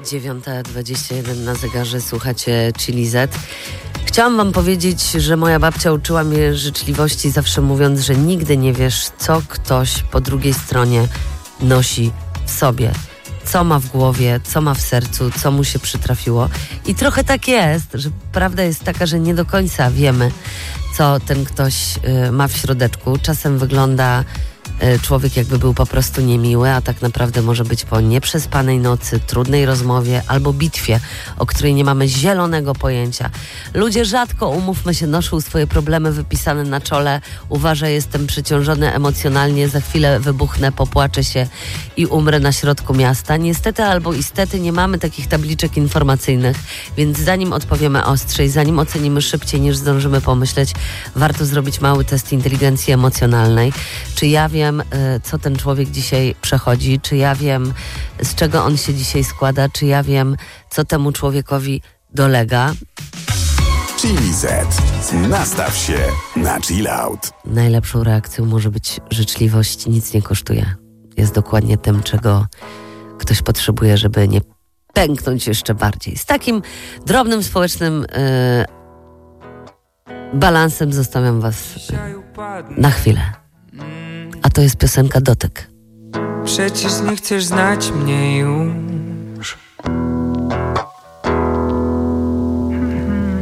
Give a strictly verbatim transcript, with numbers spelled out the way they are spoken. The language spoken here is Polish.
dziewiąta dwadzieścia jeden na zegarze, słuchacie Chili Z. Chciałam wam powiedzieć, że moja babcia uczyła mnie życzliwości, zawsze mówiąc, że nigdy nie wiesz, co ktoś po drugiej stronie nosi w sobie. Co ma w głowie, co ma w sercu, co mu się przytrafiło. I trochę tak jest, że prawda jest taka, że nie do końca wiemy, co ten ktoś y, ma w środeczku. Czasem wygląda y, człowiek, jakby był po prostu niemiły, a tak naprawdę może być po nieprzespanej nocy, trudnej rozmowie albo bitwie, o której nie mamy zielonego pojęcia. Ludzie rzadko, umówmy się, noszą swoje problemy wypisane na czole. Uważaj, jestem przeciążony emocjonalnie, za chwilę wybuchnę, popłaczę się i umrę na środku miasta. Niestety albo istety nie mamy takich tabliczek informacyjnych, więc zanim odpowiemy ostrzej, zanim ocenimy szybciej niż zdążymy pomyśleć, warto zrobić mały test inteligencji emocjonalnej. Czy ja wiem, co ten człowiek dzisiaj przechodzi? Czy ja wiem, z czego on się dzisiaj składa? Czy ja wiem, co temu człowiekowi dolega? Chili Z. Nastaw się na chill out. Najlepszą reakcją może być życzliwość, nic nie kosztuje. Jest dokładnie tym, czego ktoś potrzebuje, żeby nie pęknąć jeszcze bardziej. Z takim drobnym społecznym yy, balansem zostawiam was na chwilę. A to jest piosenka Dotyk. Przecież nie chcesz znać mnie już.